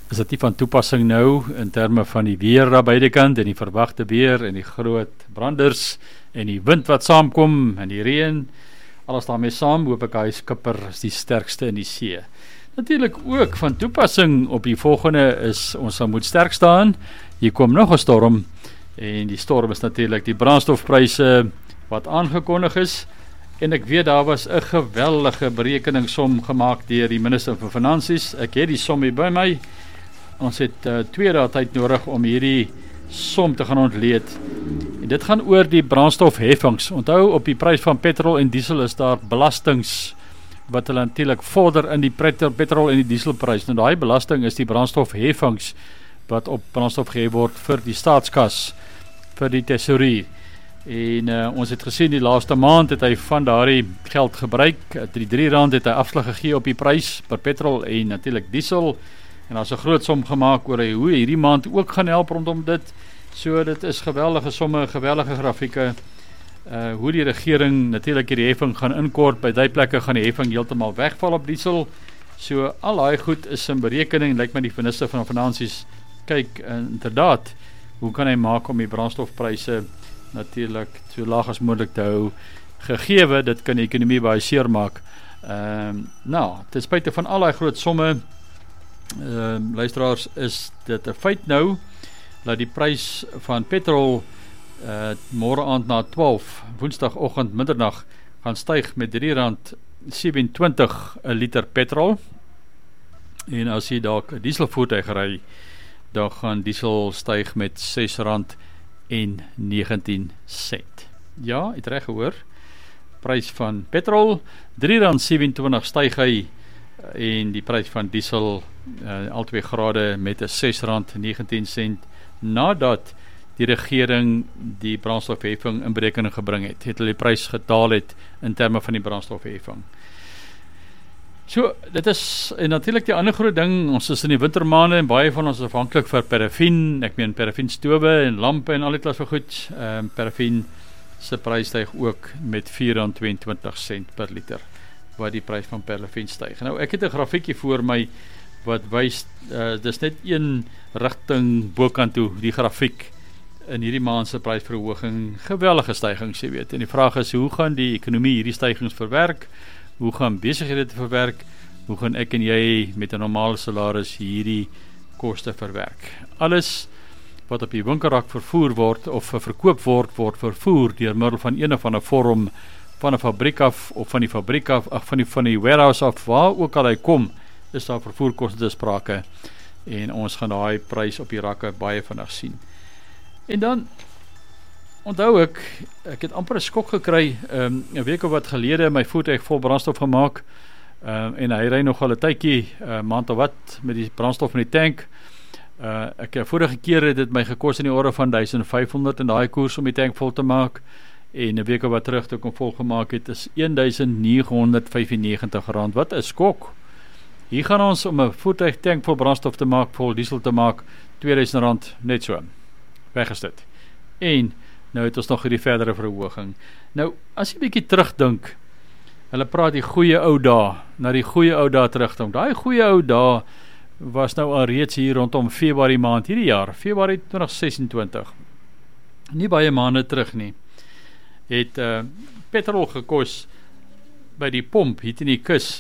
is dit nie van toepassing nou in terme van die weer daar beide kant en die verwagte weer en die groot branders en die wind wat saamkom en die reën, alles daarmee saam, hoop ek hy skipper is die sterkste in die see. Natuurlik ook van toepassing op die volgende is, ons sal moet sterk staan, hier kom nog 'n storm, en die storm is natuurlik die brandstofpryse wat aangekondig is, en ek weet daar was 'n geweldige berekeningssom gemaak deur die minister van Finansies. Ek het die som hier by my. Ons het 2 dae tyd nodig om hierdie som te gaan ontleed. En dit gaan oor die brandstofheffings. Onthou, op die prys van petrol en diesel is daar belastings wat hulle natuurlik vorder in die petrol en die dieselprys. Nou daai belasting is die brandstofheffings wat op brandstof gehef word vir die staatskas, vir die tesourie. En ons het gesien die laaste maand het hy van daardie geld gebruik. Die R3 het hy afslag gegee op die prys per petrol en natuurlik diesel. En daar's 'n groot som gemaak oor hoe hierdie maand ook gaan help rondom dit. So dit is geweldige somme, geweldige grafieke. Hoe die regering natuurlik hierdie heffing gaan inkort. By die plekke gaan die heffing heeltemal wegval op diesel. So al daai goed is in berekening, lyk my die minister van Finansies kyk inderdaad, hoe kan hy maak om die brandstofpryse natuurlik so laag as moontlik te hou, gegeewe dit kan die ekonomie baie seer maak. Ten spyte van al die groot somme, luisteraars, is dit 'n feit nou dat die prys van petrol môre aand na 12, woensdagoggend middernag gaan styg met R3.27 'n liter petrol. En as jy dalk 'n dieselvoertuig ry, dan gaan diesel styg met R6.19. Ja, het reg gehoor. Prys van petrol R3.27 styg hy, en die prys van diesel al 2 grade met 'n R6.19 nadat die regering die brandstofheffing in berekening gebring het. Het hulle die prys gedaal het in terme van die brandstofheffing. So, dit is, en natuurlik die ander groot ding, ons is in die wintermaande en baie van ons is afhanklik vir paraffien, ek meen paraffienstowwe en lampe en al die klas van goed. Paraffien se prys styg ook met R4.22 per liter, wat die prys van paraffien styg. Nou, ek het 'n grafiekie voor my wat wys, dis net een rigting bokant toe, die grafiek in hierdie maand se prysverhoging, geweldige stygings, jy weet. En die vraag is, hoe gaan die ekonomie hierdie stygings verwerk? Hoe gaan besighede te verwerk? Hoe gaan ek en jy met 'n normale salaris hierdie koste verwerk? Alles wat op die winkelrak vervoer word of verkoop word vervoer deur middel van een of ander vorm van 'n fabriek af of van die fabriek af, van die warehouse af, waar ook al hy kom, is daar vervoerkoste te sprake, en ons gaan daai prys op die rakke baie vinnig sien. En dan onthou ek het amper 'n skok gekry 'n week of wat gelede, my voertuig vol brandstof gemaak, en hy ry nogal 'n tydjie, maand of wat, met die brandstof in die tank. Vorige keer het dit my gekos in die orde van 1500 in daai koers om die tank vol te maak, en 'n week of wat terug toe ek hom vol gemaak het, is R1995. Wat 'n skok! Hier gaan ons om 'n voertuig tank vol brandstof te maak, vol diesel te maak, R2000 net so weggestit. En nou het ons nog hierdie verdere verhoging. Nou, as jy bietjie terugdink, hulle praat die goeie ou dae, na die goeie ou dae terugdink. Daai goeie ou dae was nou al reeds hier rondom Februarie maand hierdie jaar, Februarie 2026. Nie baie maande terug nie. Het petrol gekos by die pomp hier in die kus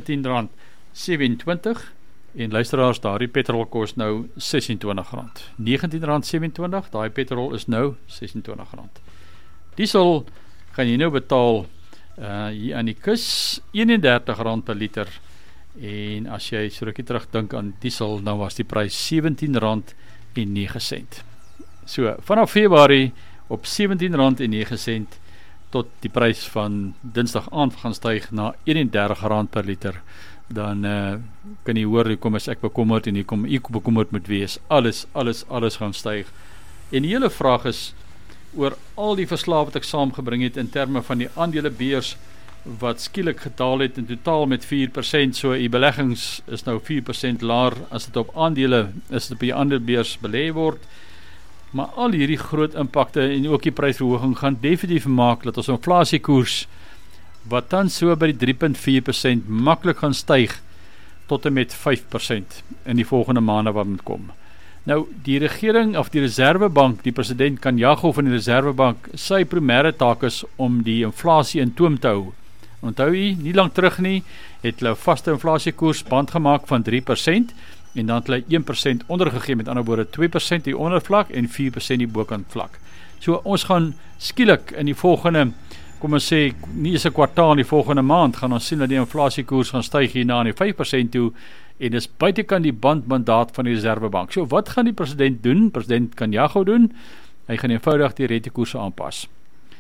R19.27, en luisteraars, daardie petrol kos nou R26. R19.27, daai petrol is nou R26. Diesel gaan jy nou betaal hier aan die kus R31 per liter, en as jy so rukkie terugdink aan diesel, nou was die prys R17.09. So, vanaf Februarie op R17.09 tot die prys van Dinsdag aand gaan styg na R31 per liter. Dan kan jy hoor, hier kom as ek bekommerd en hier kom ek bekommerd moet wees. Alles gaan styg. En die hele vraag is oor al die verslae wat ek saamgebring het in terme van die aandelebeurs wat skielik gedaal het in totaal met 4%, so die beleggings is nou 4% laer as dit op aandele, as dit op die aandelebeurs belê word. Maar al hierdie groot impakte en ook die prysverhoging gaan definitief maak dat ons inflasiekoers wat dan so by die 3.4% maklik gaan styg tot en met 5% in die volgende maande wat moet kom. Nou, die regering of die Reservebank, die president Kganyago van die Reservebank, sy primêre taak is om die inflasie in toom te hou. Onthou jy, nie lang terug nie, het hulle vaste inflasiekoers band gemaak van 3%, en dan het hulle 1% ondergegee, met ander woorde 2% die ondervlak en 4% die bokant vlak. So ons gaan skielik in die volgende, kom ons sê, nie eens 'n kwartaal in die volgende maand, gaan ons sien dat die inflasiekoers gaan styg hierna aan die 5% toe, en dis buitekant die bandmandaat van die Reservebank. So wat gaan die president doen? President Kganyago doen? Hy gaan eenvoudig die rentekoerse aanpas.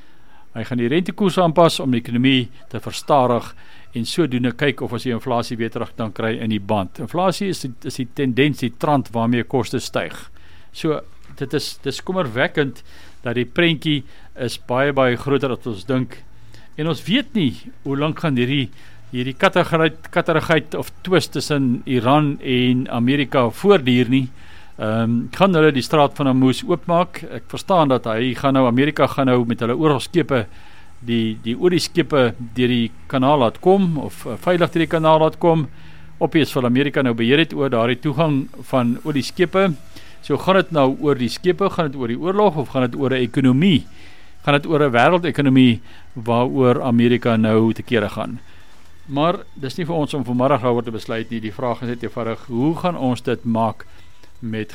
Hy gaan die rentekoerse aanpas om die ekonomie te verstadig en sodoende kyk of ons die inflasie weer terug dan kry in die band. Inflasie is die tendens, die trend waarmee koste styg. So dit is kommerwekkend dat die prentjie is baie groter as ons dink. En ons weet nie hoe lank gaan hierdie katterigheid of twist tussen Iran en Amerika voortduur nie. Gaan hulle die straat van Hormuz oopmaak? Ek verstaan dat Amerika gaan nou met hulle oorlogskepe die olieskepe deur die kanaal laat kom, of veilig deur die kanaal laat kom. Obvious wil Amerika nou beheer het oor daardie toegang van olieskepe. So gaan dit nou oor die skepe, gaan dit oor die oorlog, of gaan dit oor 'n ekonomie? Gaan dit oor 'n wêreldekonomie waaroor Amerika nou te kere gaan? Maar dis nie vir ons om vanmiddag daaroor te besluit nie. Die vraag is net eenvoudig, hoe gaan ons dit maak met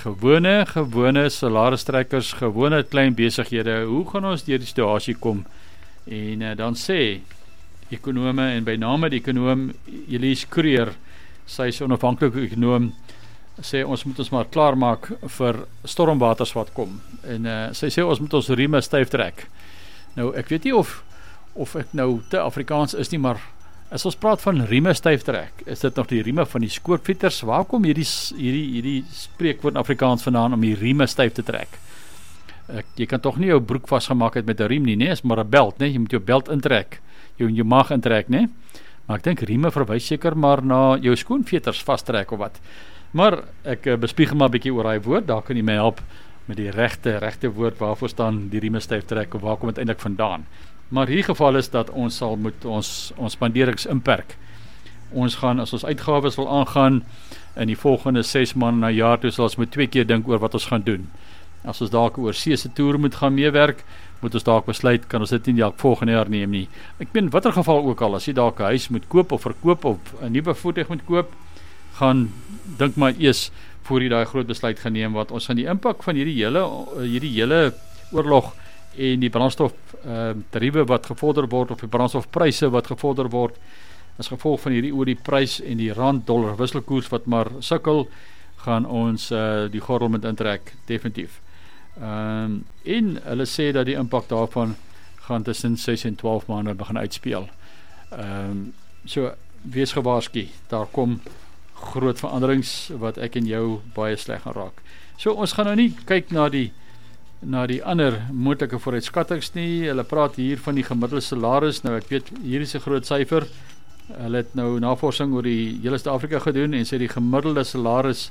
gewone salarisstrekkers, gewone klein besighede? Hoe gaan ons deur die situasie kom? En dan sê ekonome, en by name die ekonoom Elise Creer, sy is 'n onafhanklike ekonoom, sê ons moet ons maar klaar maak vir stormwaters wat kom. En sy sê ons moet ons rieme styf trek. Nou ek weet nie of ek nou te Afrikaans is nie, maar as ons praat van rieme styf trek, is dit nog die rieme van die skootfietsers? Waar kom hierdie spreekwoord in Afrikaans vandaan om die rieme styf te trek? Jy kan tog nie jou broek vasgemaak het met 'n riem nie, nee, is maar 'n belt, nee, jy moet jou belt intrek, jou maag intrek, nee. Maar ek dink rieme verwys seker maar na jou skoenveters vastrek of wat. Maar ek bespiegel maar 'n bietjie oor daai woord, daar kan jy my help met die regte woord, waarvoor staan die rieme styf trek, of waar kom dit eintlik vandaan? Maar hierdie geval is dat ons sal moet ons spanderings inperk. Ons gaan, as ons uitgawes wil aangaan in die volgende 6 maande na jaar toe, sal ons moet 2 keer dink oor wat ons gaan doen. As ons dalk oor seese toer moet gaan meewerk, moet ons dalk besluit, kan ons dit nie dalk volgende jaar neem nie. Ek meen, watter geval ook al, as jy dalk 'n huis moet koop of verkoop, of 'n nuwe voertuig moet koop, gaan dink maar eers voor jy daai groot besluit gaan neem, want ons gaan die impak van hierdie hele oorlog en die brandstof tariewe wat gevorder word, of die brandstofpryse wat gevorder word, as gevolg van hierdie olieprys en die rand-dollar wisselkoers wat maar sukkel, gaan ons die gordel moet intrek, definitief. En hulle sê dat die impak daarvan gaan tussen 6 en 12 maande begin uitspeel. So, wees gewaarsku, daar kom groot veranderings wat ek en jou baie sleg gaan raak. So, ons gaan nou nie kyk na die ander moontlike vooruitskattings nie. Hulle praat hier van die gemiddelde salaris. Nou ek weet, hier is 'n groot syfer. Hulle het nou navorsing oor die hele Suid-Afrika gedoen en sê die gemiddelde salaris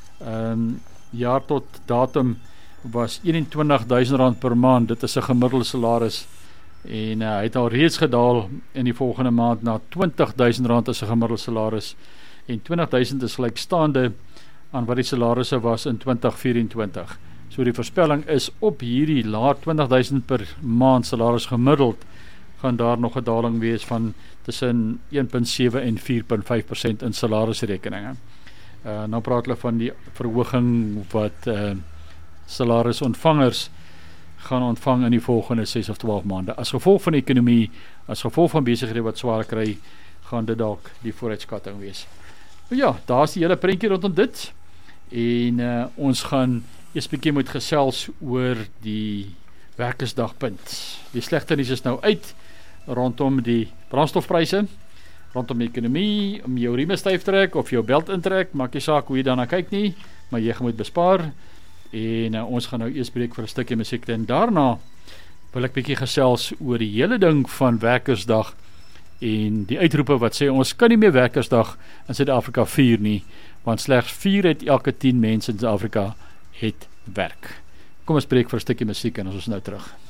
jaar tot datum was R21.000 per maand. Dit is 'n gemiddelde salaris. En hy het al reeds gedaal in die volgende maand na R20.000 as 'n gemiddelde salaris. En 20.000 is gelykstaande aan wat die salarisse was in 2024. So die voorspelling is op hierdie laat 20.000 per maand salaris gemiddeld, gaan daar nog 'n daling wees van tussen 1.7 en 4.5% in salarisrekeninge. Nou praat hulle van die verhoging wat salarisontvangers gaan ontvang in die volgende 6 of 12 maande. As gevolg van die ekonomie, as gevolg van besighede wat swaar kry, gaan dit dalk die vooruitskatting wees. Nou ja, daar is die hele prentjie rondom dit. En ons gaan eers bietjie moet gesels oor die werkersdagpunt. Die slegte nuus is nou uit rondom die brandstofpryse, rondom die ekonomie, om jou rieme styf trek of jou belt intrek, maak nie saak hoe jy daarna kyk nie, maar jy moet bespaar. En ons gaan nou eers breek vir 'n stukkie musiek, en daarna wil ek bietjie gesels oor die hele ding van Werkersdag en die uitroepe wat sê ons kan nie meer Werkersdag in Suid-Afrika vier nie, want slegs 4 uit elke 10 mense in Suid-Afrika het werk. Kom ons breek vir 'n stukkie musiek en ons is nou terug.